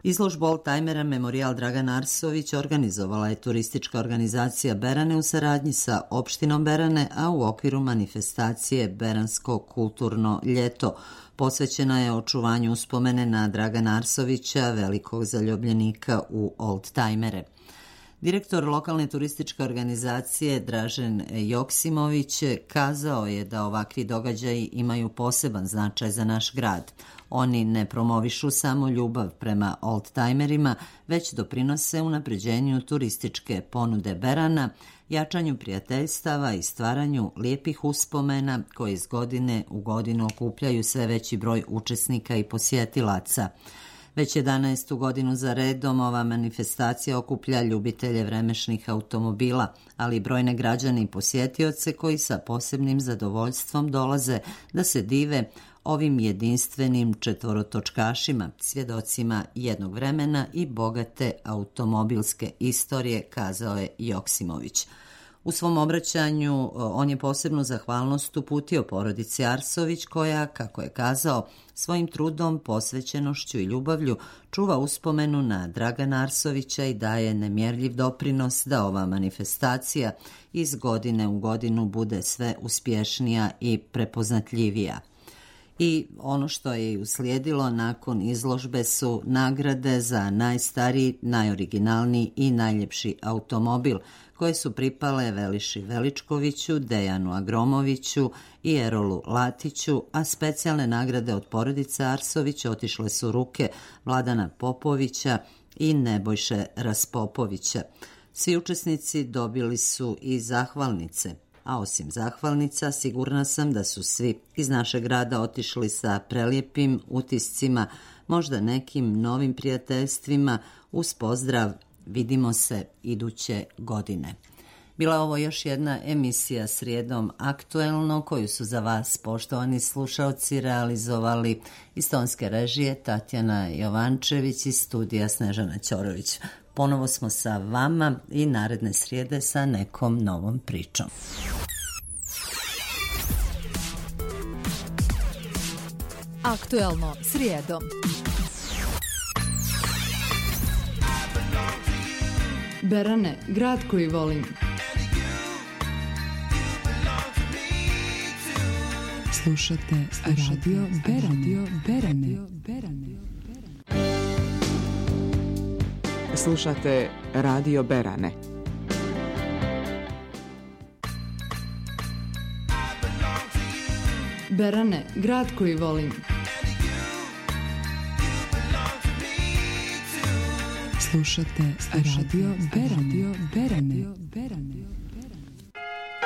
Izložbu oldtimera Memorijal Dragan Arsović organizovala je turistička organizacija Berane u saradnji sa opštinom Berane, a u okviru manifestacije Beransko kulturno ljeto. Posvećena je očuvanju uspomene na Dragana Arsovića, velikog zaljubljenika u oldtimere. Direktor lokalne turističke organizacije Dražen Joksimović kazao je da ovakvi događaji imaju poseban značaj za naš grad. Oni ne promovišu samo ljubav prema oldtimerima, već doprinose unapređenju turističke ponude Berana, jačanju prijateljstava i stvaranju lijepih uspomena koji iz godine u godinu okupljaju sve veći broj učesnika i posjetilaca. Već 11. godinu za redom ova manifestacija okuplja ljubitelje vremešnih automobila, ali i brojne građane i posjetioce koji sa posebnim zadovoljstvom dolaze da se dive ovim jedinstvenim četvorotočkašima, svjedocima jednog vremena i bogate automobilske istorije, kazao je Joksimović. U svom obraćanju on je posebnu zahvalnost uputio porodici Arsović koja, kako je kazao, svojim trudom, posvećenošću i ljubavlju čuva uspomenu na Dragana Arsovića i daje nemjerljiv doprinos da ova manifestacija iz godine u godinu bude sve uspješnija i prepoznatljivija. I ono što je uslijedilo nakon izložbe su nagrade za najstariji, najoriginalniji i najljepši automobil, koje su pripale Veliši Veličkoviću, Dejanu Agromoviću i Erolu Latiću, a specijalne nagrade od porodice Arsović otišle su u ruke Vladana Popovića i Nebojše Raspopovića. Svi učesnici dobili su i zahvalnice. A osim zahvalnica, sigurna sam da su svi iz našeg grada otišli sa prelijepim utiscima, možda nekim novim prijateljstvima, uz pozdrav vidimo se iduće godine. Bila je ovo još jedna emisija Srijedom aktuelno koju su za vas, poštovani slušaoci, realizovali iz tonske režije Tatjana Jovančević i studija Snežana Ćorović. Ponovo smo sa vama i naredne srijede sa nekom novom pričom. Aktuelno srijedom. Berane, grad koji volim. Slušate Radio Berane. Slušate Radio Berane. Berane, grad koji volim. Slušate Radio Berane.